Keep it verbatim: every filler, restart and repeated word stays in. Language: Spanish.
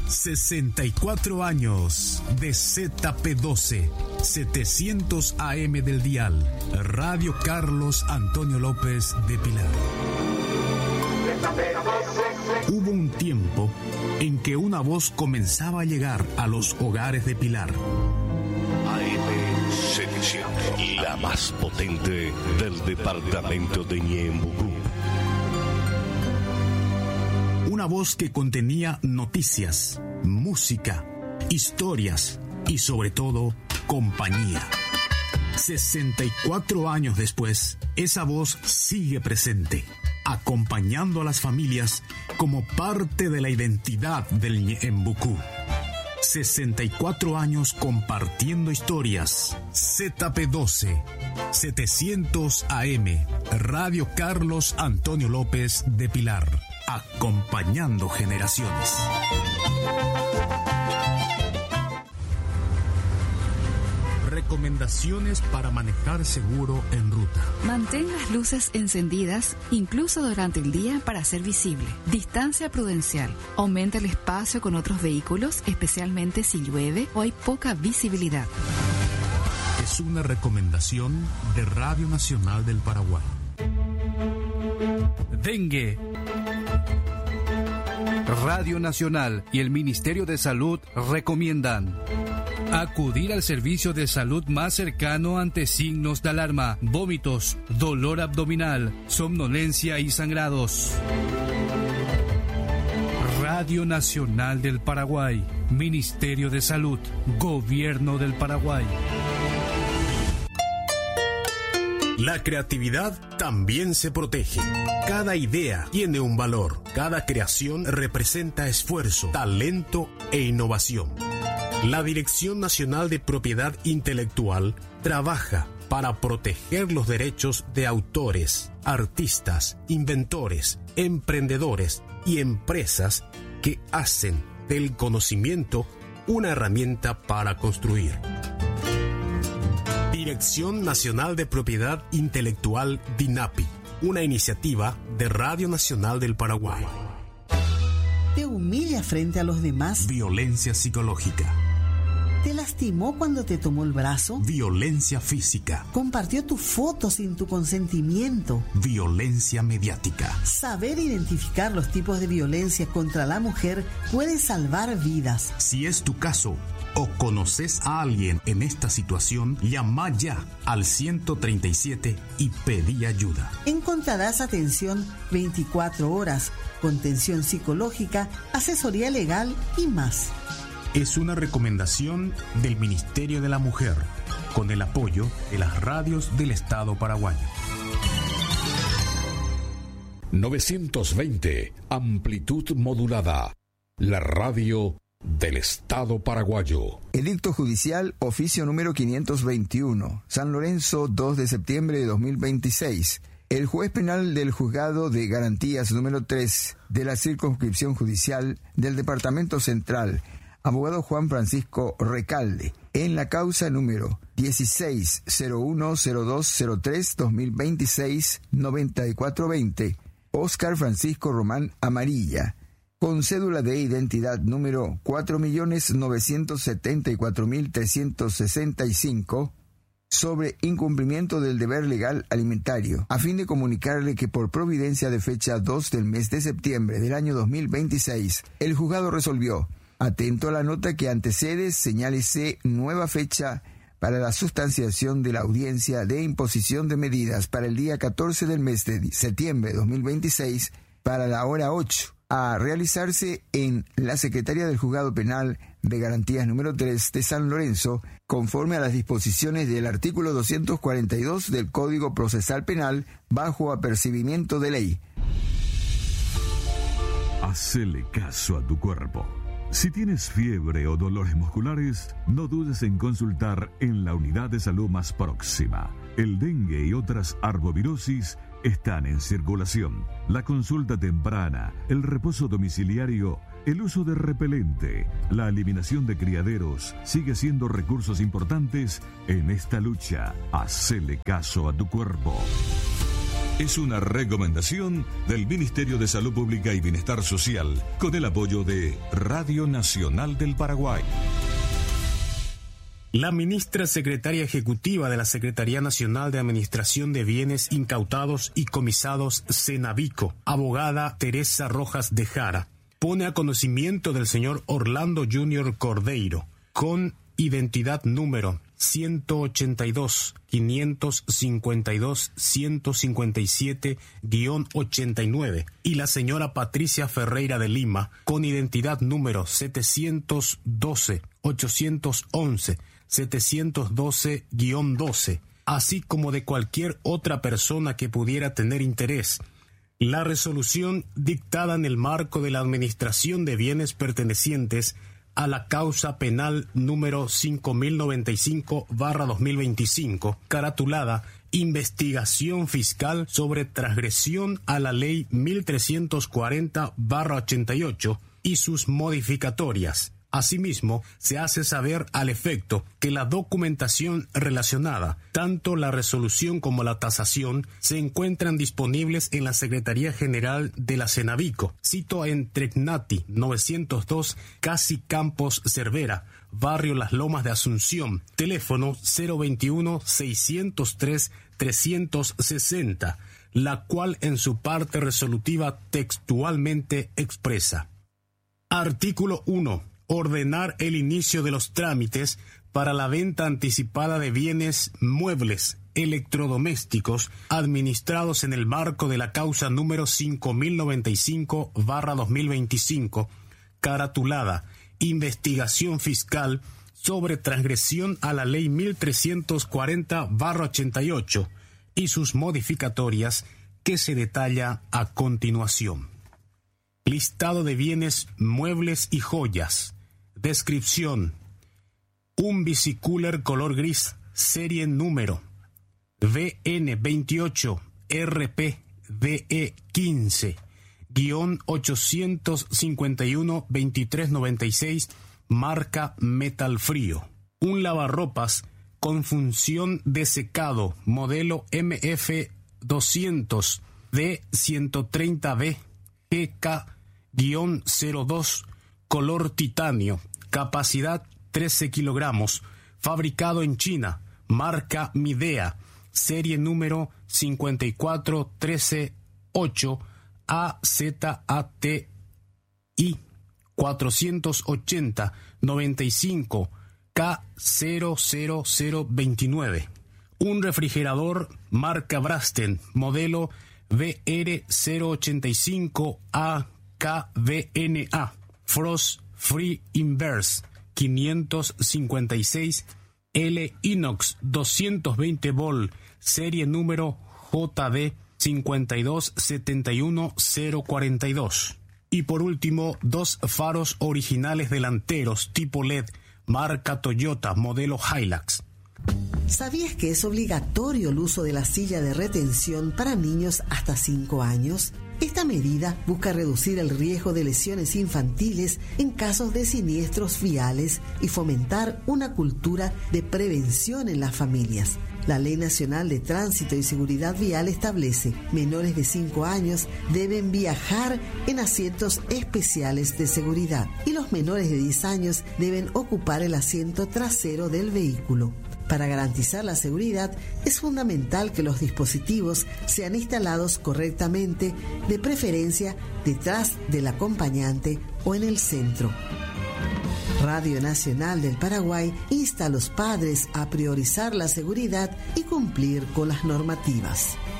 sesenta y cuatro años de Z P doce, setecientos A M del dial. Radio Carlos Antonio López de Pilar. Hubo un tiempo en que una voz comenzaba a llegar a los hogares de Pilar. A M setecientos, la más potente del departamento de Ñembucú. Una voz que contenía noticias, música, historias y sobre todo compañía. sesenta y cuatro años después, esa voz sigue presente, acompañando a las familias como parte de la identidad del Ñembucú. sesenta y cuatro años compartiendo historias. Z P doce, setecientos A M, Radio Carlos Antonio López de Pilar, acompañando generaciones. Recomendaciones para manejar seguro en ruta. Mantén las luces encendidas, incluso durante el día, para ser visible. Distancia prudencial. Aumenta el espacio con otros vehículos, especialmente si llueve o hay poca visibilidad. Es una recomendación de Radio Nacional del Paraguay. Dengue. Radio Nacional y el Ministerio de Salud recomiendan acudir al servicio de salud más cercano ante signos de alarma, vómitos, dolor abdominal, somnolencia y sangrados. Radio Nacional del Paraguay, Ministerio de Salud, Gobierno del Paraguay. La creatividad también se protege. Cada idea tiene un valor. Cada creación representa esfuerzo, talento e innovación. La Dirección Nacional de Propiedad Intelectual trabaja para proteger los derechos de autores, artistas, inventores, emprendedores y empresas que hacen del conocimiento una herramienta para construir. Dirección Nacional de Propiedad Intelectual DINAPI, una iniciativa de Radio Nacional del Paraguay. ¿Te humilla frente a los demás? Violencia psicológica. ¿Te lastimó cuando te tomó el brazo? Violencia física. ¿Compartió tu foto sin tu consentimiento? Violencia mediática. Saber identificar los tipos de violencia contra la mujer puede salvar vidas. Si es tu caso o conoces a alguien en esta situación, llama ya al ciento treinta y siete y pedí ayuda. Encontrarás atención veinticuatro horas, contención psicológica, asesoría legal y más. Es una recomendación del Ministerio de la Mujer, con el apoyo de las radios del Estado paraguayo. novecientos veinte, amplitud modulada. La radio del Estado paraguayo. Edicto judicial, oficio número quinientos veintiuno, San Lorenzo, dos de septiembre de dos mil veintiséis. El juez penal del Juzgado de Garantías número tres de la Circunscripción Judicial del Departamento Central, abogado Juan Francisco Recalde, en la causa número dieciséis cero uno cero dos cero tres dos mil veintiséis noventa y cuatro veinte, Óscar Francisco Román Amarilla, con cédula de identidad número cuatro millones novecientos setenta y cuatro mil trescientos sesenta y cinco, sobre incumplimiento del deber legal alimentario, a fin de comunicarle que por providencia de fecha dos del mes de septiembre del año dos mil veintiséis, el juzgado resolvió, atento a la nota que antecede, señálese nueva fecha para la sustanciación de la audiencia de imposición de medidas para el día catorce del mes de septiembre de dos mil veintiséis, para la hora ocho, a realizarse en la Secretaría del Juzgado Penal de Garantías número tres de San Lorenzo, conforme a las disposiciones del artículo doscientos cuarenta y dos del Código Procesal Penal, bajo apercibimiento de ley. Hacele caso a tu cuerpo. Si tienes fiebre o dolores musculares, no dudes en consultar en la unidad de salud más próxima. El dengue y otras arbovirosis están en circulación. La consulta temprana, el reposo domiciliario, el uso de repelente, la eliminación de criaderos sigue siendo recursos importantes en esta lucha. Hacele caso a tu cuerpo. es una recomendación del Ministerio de Salud Pública y Bienestar Social con el apoyo de Radio Nacional del Paraguay. La ministra secretaria ejecutiva de la Secretaría Nacional de Administración de Bienes Incautados y Comisados Cenavico, abogada Teresa Rojas de Jara, pone a conocimiento del señor Orlando Junior Cordeiro, con identidad número ciento ochenta y dos, quinientos cincuenta y dos, ciento cincuenta y siete guión ochenta y nueve, y la señora Patricia Ferreira de Lima, con identidad número setecientos doce, ochocientos once, setecientos doce guión doce, así como de cualquier otra persona que pudiera tener interés. La resolución dictada en el marco de la administración de bienes pertenecientes a la causa penal número cinco mil noventa y cinco barra dos mil veinticinco, caratulada Investigación Fiscal sobre transgresión a la Ley mil trescientos cuarenta barra ochenta y ocho y sus modificatorias. Asimismo, se hace saber al efecto que la documentación relacionada, tanto la resolución como la tasación, se encuentran disponibles en la Secretaría General de la Cenavico, sito en Trecnati novecientos dos, Casi Campos Cervera, barrio Las Lomas de Asunción, teléfono cero veintiuno, seiscientos tres, trescientos sesenta, la cual en su parte resolutiva textualmente expresa. Artículo uno. Ordenar el inicio de los trámites para la venta anticipada de bienes muebles electrodomésticos administrados en el marco de la causa número cinco mil noventa y cinco barra dos mil veinticinco, caratulada Investigación Fiscal sobre transgresión a la Ley mil trescientos cuarenta barra ochenta y ocho y sus modificatorias, que se detalla a continuación. Listado de bienes muebles y joyas. Descripción: un bicicooler color gris, serie número V N veintiocho R P D E quince guión ochocientos cincuenta y uno veintitrés noventa y seis, marca Metal Frío. Un lavarropas con función de secado, modelo M F doscientos D ciento treinta B G K cero dos, color titanio, capacidad trece kilogramos, fabricado en China, marca Midea, serie número cincuenta y cuatro trece ocho A Z A T I cuatrocientos ochenta noventa y cinco K cero cero cero veintinueve. Un refrigerador marca Brasten, modelo V R cero ochenta y cinco A K V N A, Frost Free Inverse quinientos cincuenta y seis L Inox doscientos veinte volt, serie número J D cincuenta y dos setenta y uno cero cuarenta y dos. Y por último, dos faros originales delanteros tipo L E D, marca Toyota, modelo Hilux. ¿Sabías que es obligatorio el uso de la silla de retención para niños hasta cinco años? Esta medida busca reducir el riesgo de lesiones infantiles en casos de siniestros viales y fomentar una cultura de prevención en las familias. La Ley Nacional de Tránsito y Seguridad Vial establece: menores de cinco años deben viajar en asientos especiales de seguridad y los menores de diez años deben ocupar el asiento trasero del vehículo. Para garantizar la seguridad, es fundamental que los dispositivos sean instalados correctamente, de preferencia detrás del acompañante o en el centro. Radio Nacional del Paraguay insta a los padres a priorizar la seguridad y cumplir con las normativas.